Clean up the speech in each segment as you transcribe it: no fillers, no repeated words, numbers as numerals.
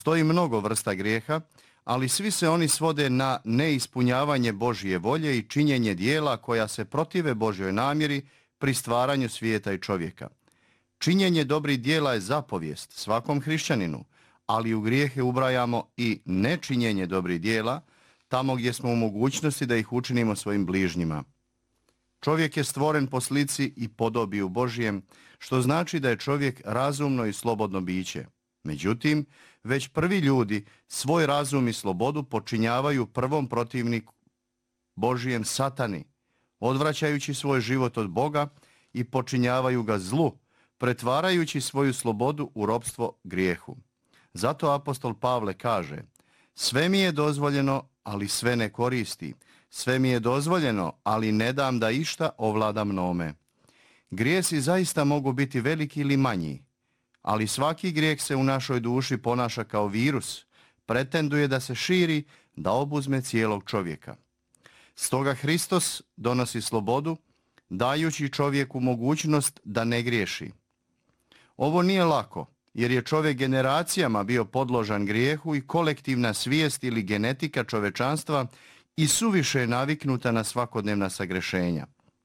Postoji mnogo vrsta grijeha, ali svi se oni svode na neispunjavanje Božje volje i činjenje dijela koja se protive Božjoj namjeri pri stvaranju svijeta i čovjeka. Činjenje dobrih dijela je zapovijest svakom hrišćaninu, ali u grijehe ubrajamo i nečinjenje dobrih dijela, tamo gdje smo u mogućnosti da ih učinimo svojim bližnjima. Čovjek je stvoren po slici i podobiju Božjem, što znači da je čovjek razumno i slobodno biće. Međutim, već prvi ljudi svoj razum i slobodu počinjavaju prvom protivniku Božijem, Satani, odvraćajući svoj život od Boga i počinjavaju ga zlu, pretvarajući svoju slobodu u ropstvo grijehu. Zato apostol Pavle kaže: sve mi je dozvoljeno, ali sve ne koristi. Sve mi je dozvoljeno, ali ne dam da išta ovlada mnome. Grijesi zaista mogu biti veliki ili manji, ali svaki grijeh se u našoj duši ponaša kao virus, pretenduje da se širi, da obuzme cijelog čovjeka. Stoga Hristos donosi slobodu, dajući čovjeku mogućnost da ne griješi. Ovo nije lako, jer je čovjek generacijama bio podložan grijehu i kolektivna svijest ili genetika čovečanstva i suviše naviknuta na svakodnevna sagrešenja.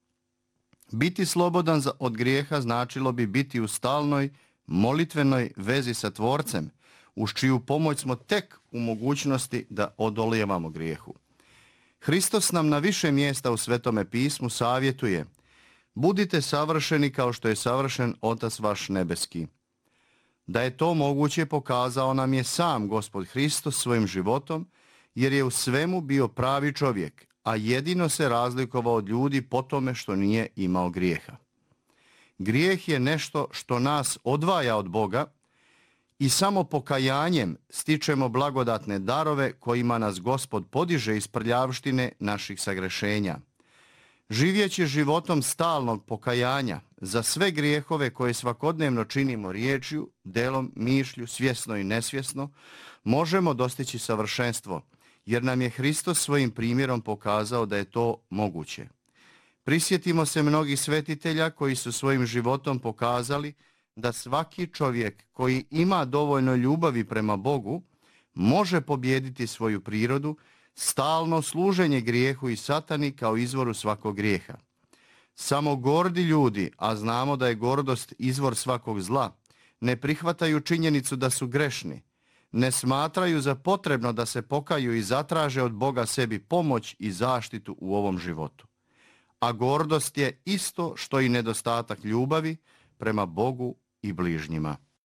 Biti slobodan od grijeha značilo bi biti u stalnoj, molitvenoj vezi sa Tvorcem, uz čiju pomoć smo tek u mogućnosti da odolijevamo grijehu. Hristos nam na više mjesta u Svetome pismu savjetuje: budite savršeni kao što je savršen Otac vaš nebeski. Da je to moguće pokazao nam je sam Gospod Hristos svojim životom, jer je u svemu bio pravi čovjek, a jedino se razlikovao od ljudi po tome što nije imao grijeha. Grijeh je nešto što nas odvaja od Boga i samo pokajanjem stičemo blagodatne darove kojima nas Gospod podiže iz prljavštine naših sagrešenja. Živjeći životom stalnog pokajanja za sve grijehove koje svakodnevno činimo riječju, delom, mišlju, svjesno i nesvjesno, možemo dostići savršenstvo, jer nam je Hristos svojim primjerom pokazao da je to moguće. Prisjetimo se mnogih svetitelja koji su svojim životom pokazali da svaki čovjek koji ima dovoljno ljubavi prema Bogu može pobijediti svoju prirodu, stalno služenje grijehu i Satani kao izvoru svakog grijeha. Samo gordi ljudi, a znamo da je gordost izvor svakog zla, ne prihvataju činjenicu da su grešni, ne smatraju za potrebno da se pokaju i zatraže od Boga sebi pomoć i zaštitu u ovom životu. A gordost je isto što i nedostatak ljubavi prema Bogu i bližnjima.